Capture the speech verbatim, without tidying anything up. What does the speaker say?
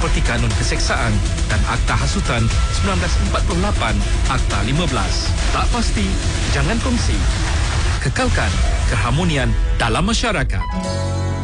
seperti Kanun Keseksaan dan Akta Hasutan seribu sembilan ratus empat puluh lapan, Akta lima belas. Tak pasti, jangan kongsi. Kekalkan keharmonian dalam masyarakat.